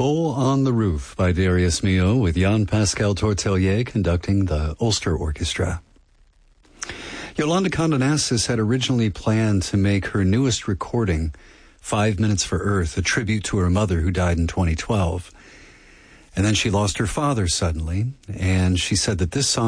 Bull on the Roof by Darius Milhaud with Jean-Pascal Tortelier conducting the Ulster Orchestra. Yolanda Condonassis had originally planned to make her newest recording, 5 Minutes for Earth, a tribute to her mother who died in 2012. And then she lost her father suddenly, and she said that this song